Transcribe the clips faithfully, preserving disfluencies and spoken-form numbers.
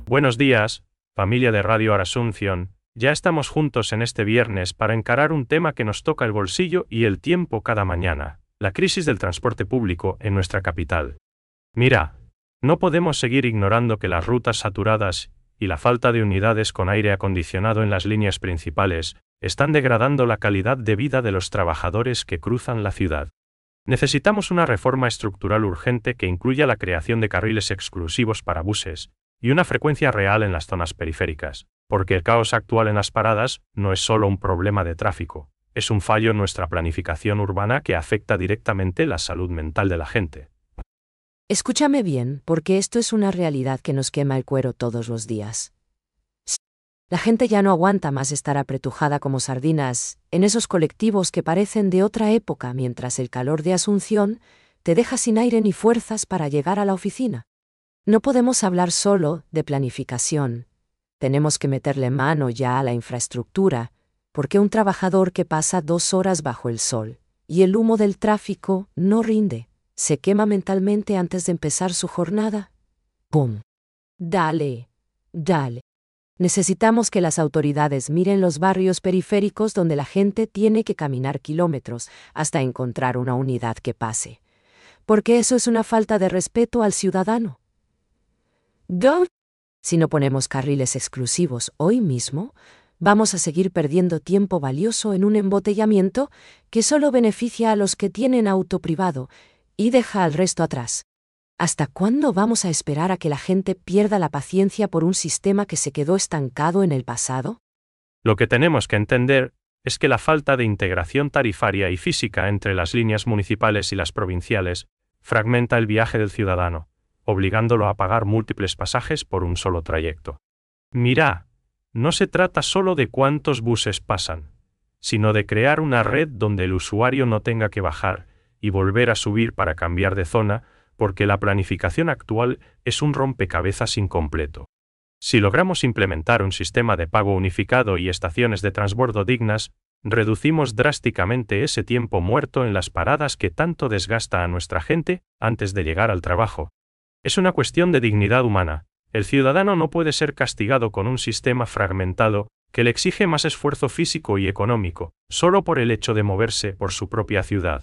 Buenos días, familia de Radio Asunción. Ya estamos juntos en este viernes para encarar un tema que nos toca el bolsillo y el tiempo cada mañana, la crisis del transporte público en nuestra capital. Mira, no podemos seguir ignorando que las rutas saturadas y la falta de unidades con aire acondicionado en las líneas principales están degradando la calidad de vida de los trabajadores que cruzan la ciudad. Necesitamos una reforma estructural urgente que incluya la creación de carriles exclusivos para buses y una frecuencia real en las zonas periféricas, porque el caos actual en las paradas no es solo un problema de tráfico, es un fallo en nuestra planificación urbana que afecta directamente la salud mental de la gente. Escúchame bien, porque esto es una realidad que nos quema el cuero todos los días. La gente ya no aguanta más estar apretujada como sardinas en esos colectivos que parecen de otra época, mientras el calor de Asunción te deja sin aire ni fuerzas para llegar a la oficina. No podemos hablar solo de planificación. Tenemos que meterle mano ya a la infraestructura, porque un trabajador que pasa dos horas bajo el sol y el humo del tráfico no rinde, se quema mentalmente antes de empezar su jornada. ¡Pum! Dale, dale. Necesitamos que las autoridades miren los barrios periféricos donde la gente tiene que caminar kilómetros hasta encontrar una unidad que pase. Porque eso es una falta de respeto al ciudadano. Go. Si no ponemos carriles exclusivos hoy mismo, vamos a seguir perdiendo tiempo valioso en un embotellamiento que solo beneficia a los que tienen auto privado y deja al resto atrás. ¿Hasta cuándo vamos a esperar a que la gente pierda la paciencia por un sistema que se quedó estancado en el pasado? Lo que tenemos que entender es que la falta de integración tarifaria y física entre las líneas municipales y las provinciales fragmenta el viaje del ciudadano, obligándolo a pagar múltiples pasajes por un solo trayecto. Mira, no se trata solo de cuántos buses pasan, sino de crear una red donde el usuario no tenga que bajar y volver a subir para cambiar de zona, porque la planificación actual es un rompecabezas incompleto. Si logramos implementar un sistema de pago unificado y estaciones de transbordo dignas, reducimos drásticamente ese tiempo muerto en las paradas que tanto desgasta a nuestra gente antes de llegar al trabajo. Es una cuestión de dignidad humana. El ciudadano no puede ser castigado con un sistema fragmentado que le exige más esfuerzo físico y económico, solo por el hecho de moverse por su propia ciudad.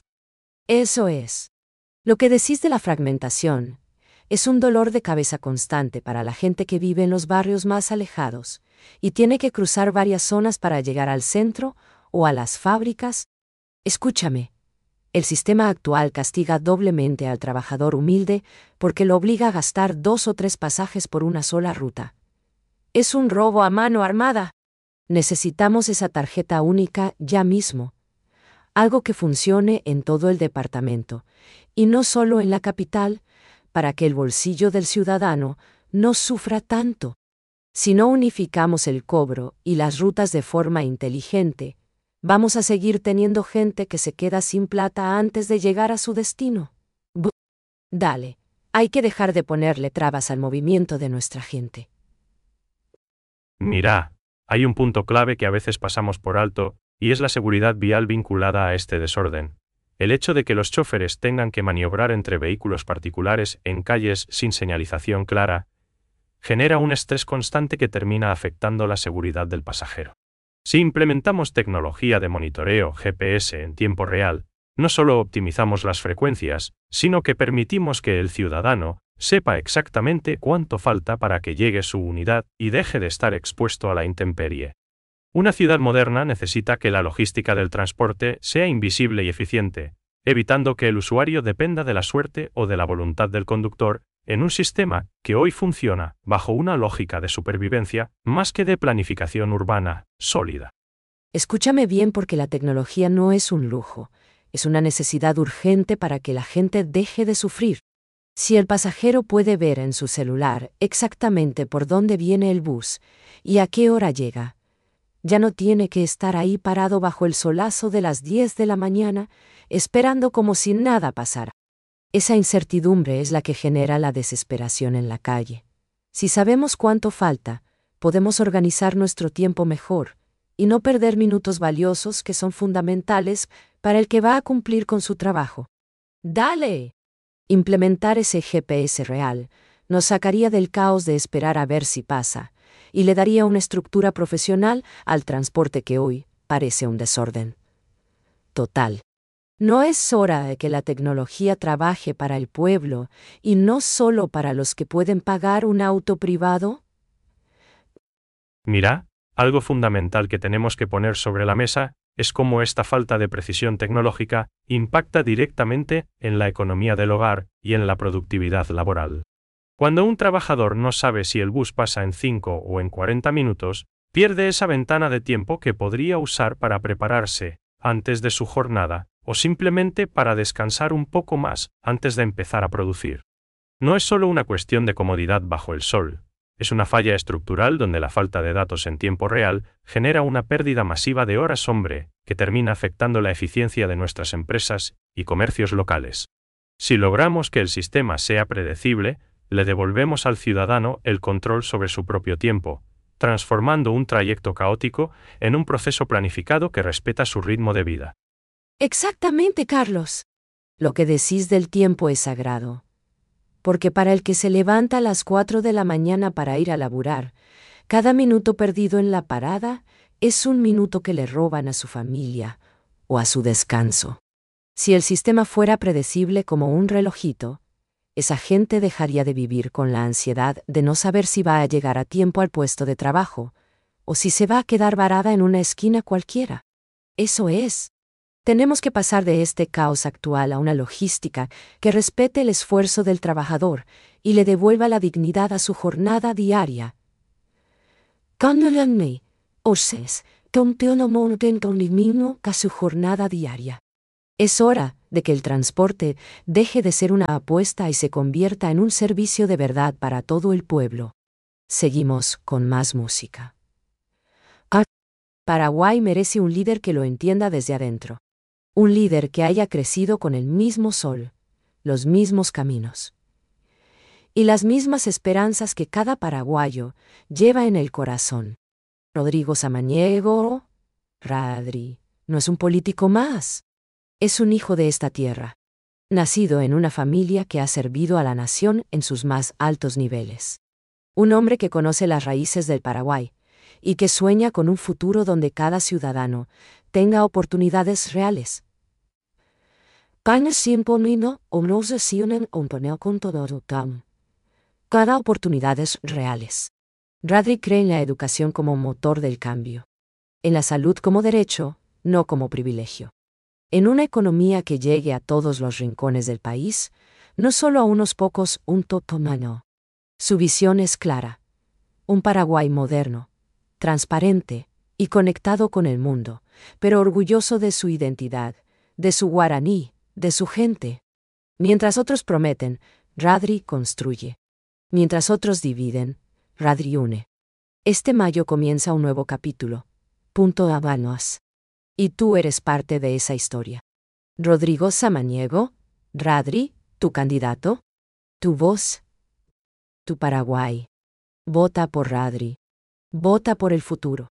Eso es. Lo que decís de la fragmentación es un dolor de cabeza constante para la gente que vive en los barrios más alejados y tiene que cruzar varias zonas para llegar al centro o a las fábricas. Escúchame, el sistema actual castiga doblemente al trabajador humilde porque lo obliga a gastar dos o tres pasajes por una sola ruta. Es un robo a mano armada. Necesitamos esa tarjeta única ya mismo. Algo que funcione en todo el departamento, y no solo en la capital, para que el bolsillo del ciudadano no sufra tanto. Si no unificamos el cobro y las rutas de forma inteligente, vamos a seguir teniendo gente que se queda sin plata antes de llegar a su destino. B- Dale, hay que dejar de ponerle trabas al movimiento de nuestra gente. Mira, hay un punto clave que a veces pasamos por alto, y es la seguridad vial vinculada a este desorden. El hecho de que los choferes tengan que maniobrar entre vehículos particulares en calles sin señalización clara, genera un estrés constante que termina afectando la seguridad del pasajero. Si implementamos tecnología de monitoreo G P S en tiempo real, no solo optimizamos las frecuencias, sino que permitimos que el ciudadano sepa exactamente cuánto falta para que llegue su unidad y deje de estar expuesto a la intemperie. Una ciudad moderna necesita que la logística del transporte sea invisible y eficiente, evitando que el usuario dependa de la suerte o de la voluntad del conductor, en un sistema que hoy funciona bajo una lógica de supervivencia más que de planificación urbana sólida. Escúchame bien, porque la tecnología no es un lujo, es una necesidad urgente para que la gente deje de sufrir. Si el pasajero puede ver en su celular exactamente por dónde viene el bus y a qué hora llega, ya no tiene que estar ahí parado bajo el solazo de las diez de la mañana, esperando como si nada pasara. Esa incertidumbre es la que genera la desesperación en la calle. Si sabemos cuánto falta, podemos organizar nuestro tiempo mejor y no perder minutos valiosos que son fundamentales para el que va a cumplir con su trabajo. ¡Dale! Implementar ese G P S real Nos sacaría del caos de esperar a ver si pasa, y le daría una estructura profesional al transporte que hoy parece un desorden total. ¿No es hora de que la tecnología trabaje para el pueblo y no solo para los que pueden pagar un auto privado? Mira, algo fundamental que tenemos que poner sobre la mesa es cómo esta falta de precisión tecnológica impacta directamente en la economía del hogar y en la productividad laboral. Cuando un trabajador no sabe si el bus pasa en cinco o en cuarenta minutos, pierde esa ventana de tiempo que podría usar para prepararse antes de su jornada o simplemente para descansar un poco más antes de empezar a producir. No es solo una cuestión de comodidad bajo el sol. Es una falla estructural donde la falta de datos en tiempo real genera una pérdida masiva de horas hombre, que termina afectando la eficiencia de nuestras empresas y comercios locales. Si logramos que el sistema sea predecible, le devolvemos al ciudadano el control sobre su propio tiempo, transformando un trayecto caótico en un proceso planificado que respeta su ritmo de vida. Exactamente, Carlos. Lo que decís del tiempo es sagrado. Porque para el que se levanta a las cuatro de la mañana para ir a laburar, cada minuto perdido en la parada es un minuto que le roban a su familia o a su descanso. Si el sistema fuera predecible como un relojito, esa gente dejaría de vivir con la ansiedad de no saber si va a llegar a tiempo al puesto de trabajo o si se va a quedar varada en una esquina cualquiera. Eso es. Tenemos que pasar de este caos actual a una logística que respete el esfuerzo del trabajador y le devuelva la dignidad a su jornada diaria. Cándolame, oses, que un tío no monten con el mismo que su jornada diaria. Es hora de que el transporte deje de ser una apuesta y se convierta en un servicio de verdad para todo el pueblo. Seguimos con más música. Paraguay merece un líder que lo entienda desde adentro. Un líder que haya crecido con el mismo sol, los mismos caminos y las mismas esperanzas que cada paraguayo lleva en el corazón. Rodrigo Samaniego, Radri, no es un político más. Es un hijo de esta tierra, nacido en una familia que ha servido a la nación en sus más altos niveles. Un hombre que conoce las raíces del Paraguay y que sueña con un futuro donde cada ciudadano tenga oportunidades reales. Cada oportunidades reales. Radri cree en la educación como motor del cambio. En la salud como derecho, no como privilegio. En una economía que llegue a todos los rincones del país, no solo a unos pocos, un totomano. Su visión es clara. Un Paraguay moderno, transparente y conectado con el mundo, pero orgulloso de su identidad, de su guaraní, de su gente. Mientras otros prometen, Radri construye. Mientras otros dividen, Radri une. Este mayo comienza un nuevo capítulo. Punto Habanos. Y tú eres parte de esa historia. Rodrigo Samaniego, Radri, tu candidato, tu voz, tu Paraguay. Vota por Radri. Vota por el futuro.